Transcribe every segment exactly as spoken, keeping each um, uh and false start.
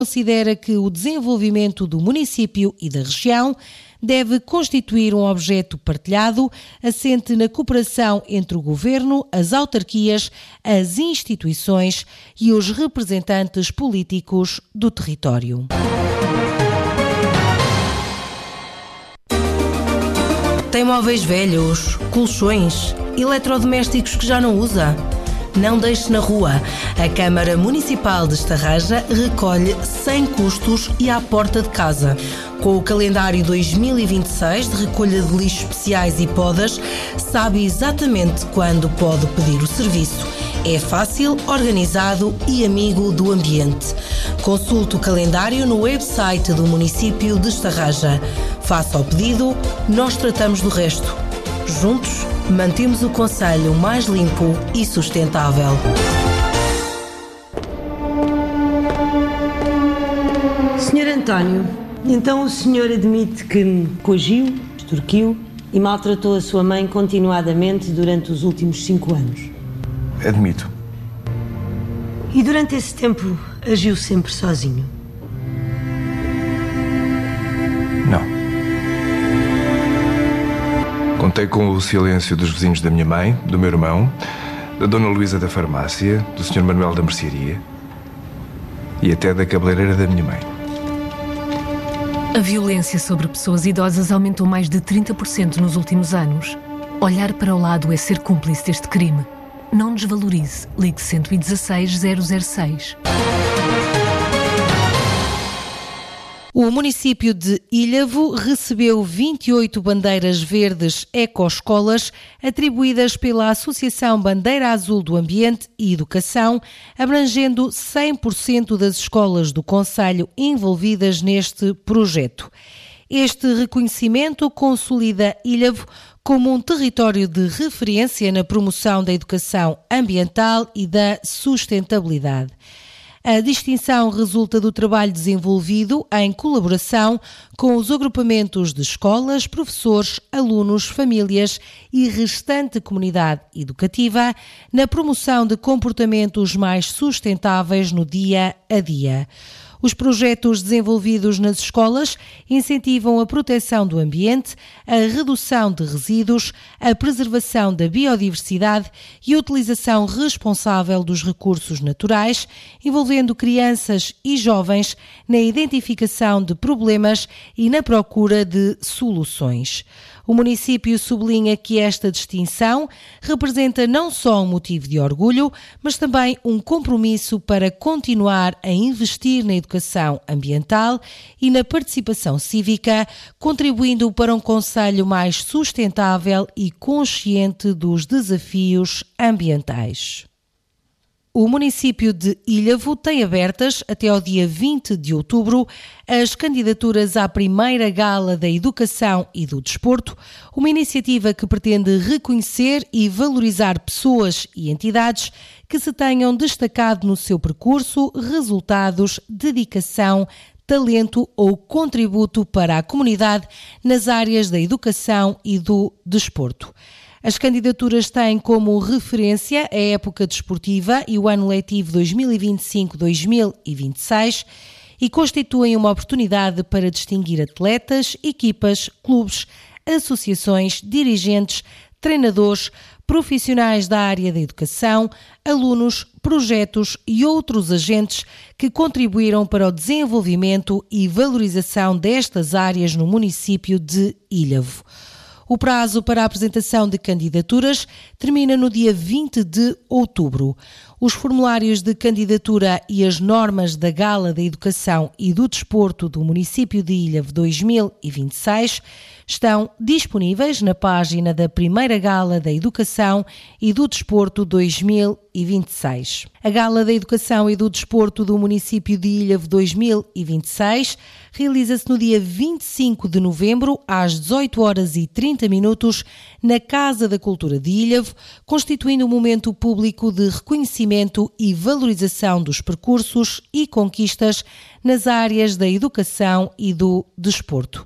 considera que o desenvolvimento do município e da região deve constituir um objeto partilhado, assente na cooperação entre o governo, as autarquias, as instituições e os representantes políticos do território. Tem móveis velhos, colchões, eletrodomésticos que já não usa? Não deixe na rua. A Câmara Municipal de Estarraja recolhe sem custos e à porta de casa. Com o calendário dois mil e vinte e seis de recolha de lixos especiais e podas, sabe exatamente quando pode pedir o serviço. É fácil, organizado e amigo do ambiente. Consulte o calendário no website do município de Estarraja. Faça o pedido, nós tratamos do resto. Juntos, mantemos o concelho mais limpo e sustentável. senhor António, então o senhor admite que me coagiu, extorquiu e maltratou a sua mãe continuadamente durante os últimos cinco anos? Admito. E durante esse tempo agiu sempre sozinho? Não. Contei com o silêncio dos vizinhos da minha mãe, do meu irmão, da Dona Luísa da farmácia, do senhor Manuel da mercearia e até da cabeleireira da minha mãe. A violência sobre pessoas idosas aumentou mais de trinta por cento nos últimos anos. Olhar para o lado é ser cúmplice deste crime. Não desvalorize. Ligue um um seis, zero zero seis. O município de Ilhavo recebeu vinte e oito bandeiras verdes ecoescolas atribuídas pela Associação Bandeira Azul do Ambiente e Educação, abrangendo cem por cento das escolas do concelho envolvidas neste projeto. Este reconhecimento consolida Ilhavo como um território de referência na promoção da educação ambiental e da sustentabilidade. A distinção resulta do trabalho desenvolvido em colaboração com os agrupamentos de escolas, professores, alunos, famílias e restante comunidade educativa na promoção de comportamentos mais sustentáveis no dia a dia. Os projetos desenvolvidos nas escolas incentivam a proteção do ambiente, a redução de resíduos, a preservação da biodiversidade e a utilização responsável dos recursos naturais, envolvendo crianças e jovens na identificação de problemas e na procura de soluções. O município sublinha que esta distinção representa não só um motivo de orgulho, mas também um compromisso para continuar a investir na educação ambiental e na participação cívica, contribuindo para um concelho mais sustentável e consciente dos desafios ambientais. O município de Ilhavo tem abertas, até ao dia vinte de outubro, as candidaturas à primeira Gala da Educação e do Desporto, uma iniciativa que pretende reconhecer e valorizar pessoas e entidades que se tenham destacado no seu percurso, resultados, dedicação, talento ou contributo para a comunidade nas áreas da educação e do desporto. As candidaturas têm como referência a época desportiva e o ano letivo dois mil e vinte e cinco a dois mil e vinte e seis e constituem uma oportunidade para distinguir atletas, equipas, clubes, associações, dirigentes, treinadores, profissionais da área da educação, alunos, projetos e outros agentes que contribuíram para o desenvolvimento e valorização destas áreas no município de Ilhavo. O prazo para a apresentação de candidaturas termina no dia vinte de outubro. Os formulários de candidatura e as normas da Gala da Educação e do Desporto do município de Ilhavo dois mil e vinte e seis estão disponíveis na página da primeira Gala da Educação e do Desporto dois mil e vinte e seis. A Gala da Educação e do Desporto do município de Ilhavo dois mil e vinte e seis realiza-se no dia vinte e cinco de novembro, às dezoito horas e trinta minutos, na Casa da Cultura de Ilhavo, constituindo um momento público de reconhecimento e valorização dos percursos e conquistas nas áreas da educação e do desporto.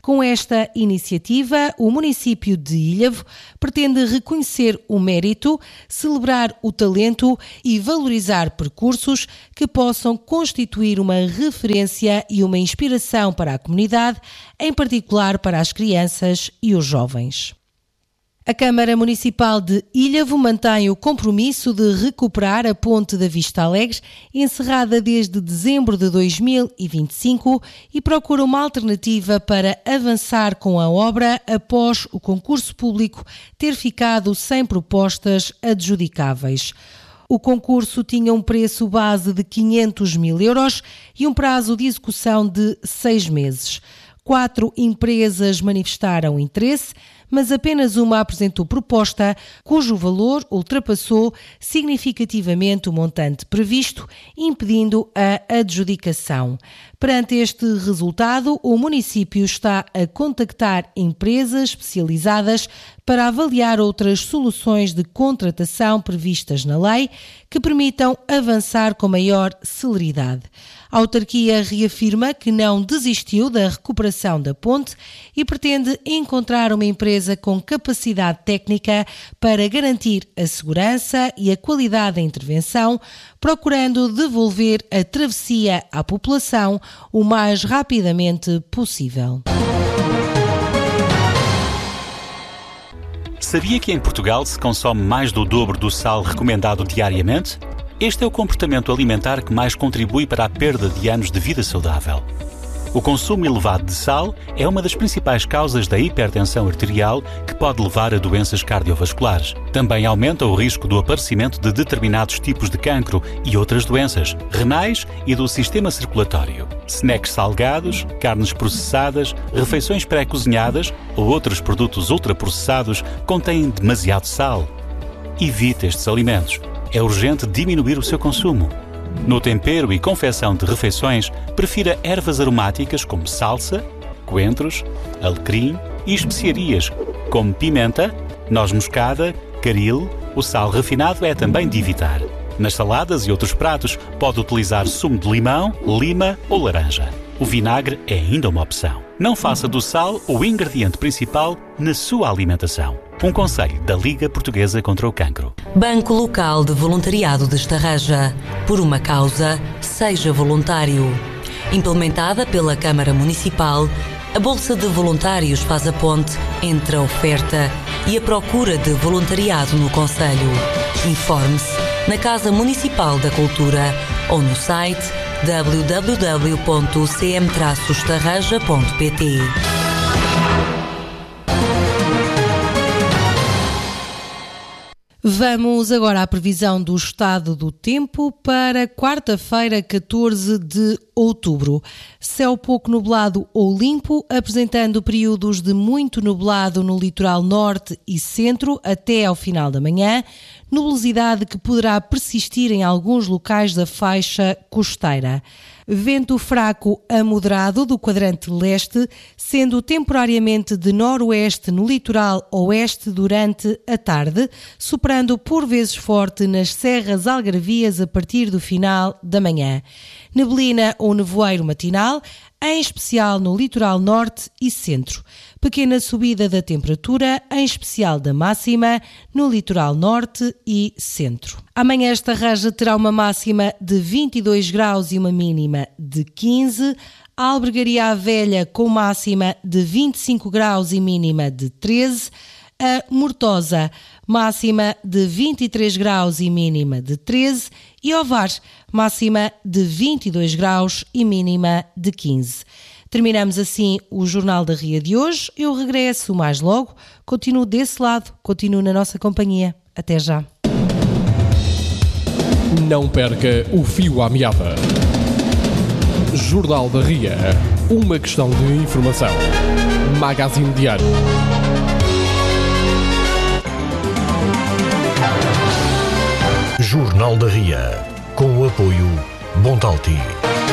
Com esta iniciativa, o município de Ilhavo pretende reconhecer o mérito, celebrar o talento e valorizar percursos que possam constituir uma referência e uma inspiração para a comunidade, em particular para as crianças e os jovens. A Câmara Municipal de Ilhavo mantém o compromisso de recuperar a Ponte da Vista Alegre, encerrada desde dezembro de dois mil e vinte e cinco, e procura uma alternativa para avançar com a obra após o concurso público ter ficado sem propostas adjudicáveis. O concurso tinha um preço base de quinhentos mil euros e um prazo de execução de seis meses. Quatro empresas manifestaram interesse, mas apenas uma apresentou proposta cujo valor ultrapassou significativamente o montante previsto, impedindo a adjudicação. Perante este resultado, o município está a contactar empresas especializadas para avaliar outras soluções de contratação previstas na lei que permitam avançar com maior celeridade. A autarquia reafirma que não desistiu da recuperação da ponte e pretende encontrar uma empresa com capacidade técnica para garantir a segurança e a qualidade da intervenção, procurando devolver a travessia à população o mais rapidamente possível. Sabia que em Portugal se consome mais do dobro do sal recomendado diariamente? Este é o comportamento alimentar que mais contribui para a perda de anos de vida saudável. O consumo elevado de sal é uma das principais causas da hipertensão arterial que pode levar a doenças cardiovasculares. Também aumenta o risco do aparecimento de determinados tipos de cancro e outras doenças renais e do sistema circulatório. Snacks salgados, carnes processadas, refeições pré-cozinhadas ou outros produtos ultraprocessados contêm demasiado sal. Evite estes alimentos. É urgente diminuir o seu consumo. No tempero e confecção de refeições, prefira ervas aromáticas como salsa, coentros, alecrim e especiarias como pimenta, noz moscada, caril. O sal refinado é também de evitar. Nas saladas e outros pratos, pode utilizar sumo de limão, lima ou laranja. O vinagre é ainda uma opção. Não faça do sal o ingrediente principal na sua alimentação. Um conselho da Liga Portuguesa contra o Cancro. Banco Local de Voluntariado de Estarreja. Por uma causa, seja voluntário. Implementada pela Câmara Municipal, a Bolsa de Voluntários faz a ponte entre a oferta e a procura de voluntariado no concelho. Informe-se na Casa Municipal da Cultura ou no site w w w ponto c m traço estarreja ponto p t. Vamos agora à previsão do estado do tempo para quarta-feira, catorze de outubro. Céu pouco nublado ou limpo, apresentando períodos de muito nublado no litoral norte e centro até ao final da manhã, nubosidade que poderá persistir em alguns locais da faixa costeira. Vento fraco a moderado do quadrante leste, sendo temporariamente de noroeste no litoral oeste durante a tarde, soprando por vezes forte nas serras algarvias a partir do final da manhã. Neblina ou nevoeiro matinal, em especial no litoral norte e centro. Pequena subida da temperatura, em especial da máxima, no litoral norte e centro. Amanhã esta raja terá uma máxima de vinte e dois graus e uma mínima de quinze. A Albergaria à Velha com máxima de vinte e cinco graus e mínima de treze. A Mortosa, máxima de vinte e três graus e mínima de treze. E Ovar, máxima de vinte e dois graus e mínima de quinze. Terminamos assim o Jornal da Ria de hoje. Eu regresso mais logo. Continuo desse lado, continuo na nossa companhia. Até já. Não perca o fio à meada. Jornal da Ria. Uma questão de informação. Magazine Diário. Jornal da Ria. Com o apoio Bontalti.